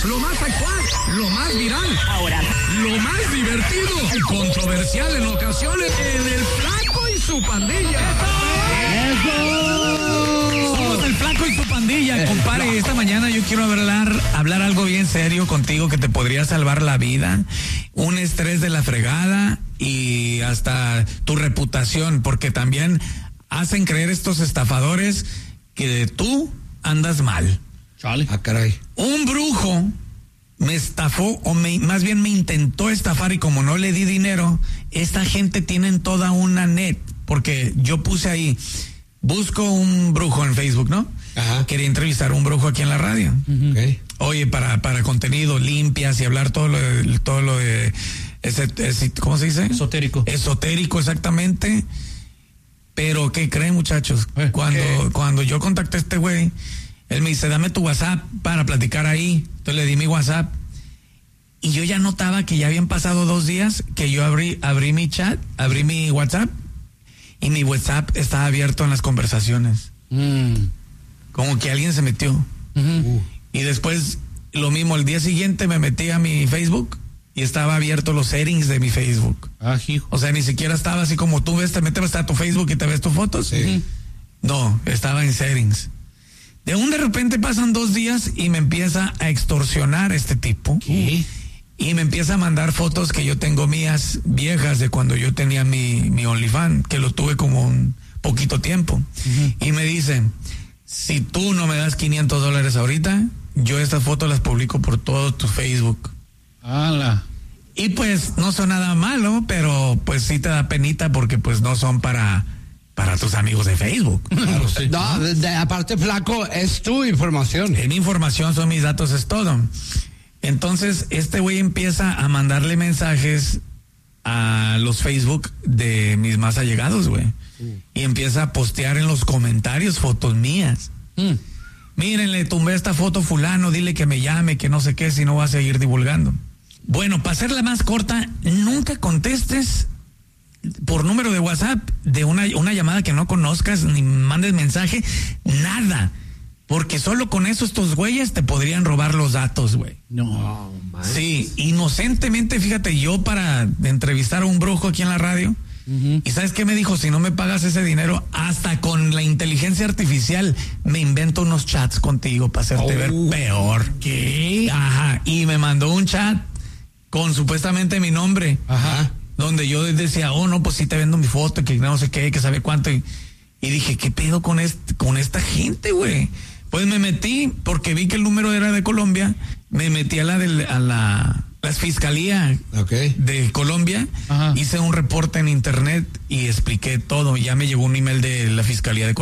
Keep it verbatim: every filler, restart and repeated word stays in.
lo más actual, lo más viral. Ahora, lo más divertido y controversial en ocasiones en El Flaco y su Pandilla. ¡Eso! Somos El Flaco y su Pandilla, compadre. Esta mañana yo quiero hablar, hablar algo bien serio contigo que te podría salvar la vida. Un estrés de la fregada y hasta tu reputación, porque también hacen creer estos estafadores que tú andas mal. Chale. Ah, caray. Un brujo me estafó, o me, más bien me intentó estafar, y como no le di dinero, esta gente tienen toda una net, porque yo puse ahí, busco un brujo en Facebook, ¿no? Ajá. Quería entrevistar a un brujo aquí en la radio. Uh-huh. Okay. Oye, para, para contenido, limpias y hablar todo lo de, todo lo de, ese, ese, ¿cómo se dice? Esotérico. Esotérico, exactamente. Pero, ¿qué creen, muchachos? Eh, cuando, ¿qué? cuando yo contacté a este güey, él me dice, dame tu WhatsApp para platicar ahí. Entonces le di mi WhatsApp. Y yo ya notaba que ya habían pasado dos días que yo abrí, abrí mi chat, abrí mi WhatsApp, y mi WhatsApp estaba abierto en las conversaciones. Mm. Como que alguien se metió. Uh-huh. Y después, lo mismo, el día siguiente me metí a mi Facebook y estaba abierto los settings de mi Facebook. Ah, hijo. O sea, ni siquiera estaba así como tú ves, te metes a tu Facebook y te ves tus fotos. Sí. No, estaba en settings. De un de repente pasan dos días y me empieza a extorsionar este tipo. ¿Qué? Y me empieza a mandar fotos que yo tengo mías viejas de cuando yo tenía mi, mi OnlyFans, que lo tuve como un poquito tiempo. Uh-huh. Y me dice, si tú no me das quinientos dólares ahorita, yo estas fotos las publico por todo tu Facebook. ¡Hala! Y pues no son nada malo, pero pues sí te da penita porque pues no son para... para tus amigos de Facebook. Claro, sí. No, de, de, aparte, Flaco, es tu información. En mi información, son mis datos, es todo. Entonces, este güey empieza a mandarle mensajes a los Facebook de mis más allegados, güey. Mm. Y empieza a postear en los comentarios fotos mías. Mm. Miren, le tumbé esta foto fulano, dile que me llame, que no sé qué, si no va a seguir divulgando. Bueno, para hacerla más corta, nunca contestes por número de WhatsApp de una, una llamada que no conozcas, ni mandes mensaje, nada. Porque solo con eso estos güeyes te podrían robar los datos, güey. No. Oh, sí, inocentemente, fíjate, yo para entrevistar a un brujo aquí en la radio, uh-huh. ¿Y sabes qué me dijo? Si no me pagas ese dinero, hasta con la inteligencia artificial me invento unos chats contigo para hacerte oh. ver peor. ¿Qué? Ajá, y me mandó un chat con supuestamente mi nombre. Ajá. Donde yo decía, oh, no, pues sí te vendo mi foto, que no sé qué, que sabe cuánto. Y, y dije, ¿qué pedo con, este, con esta gente, güey? Pues me metí, porque vi que el número era de Colombia, me metí a la de a la, la fiscalía okay. de Colombia, ajá. Hice un reporte en internet y expliqué todo. Ya me llegó un email de la fiscalía de Colombia.